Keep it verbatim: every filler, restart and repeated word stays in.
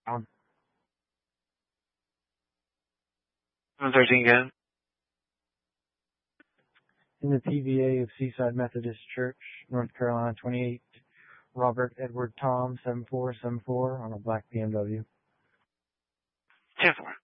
Um, thirteen again. In the T V A of Seaside Methodist Church, North Carolina, twenty-eight, Robert Edward Tom, seven four seven four, on a black B M W. ten four.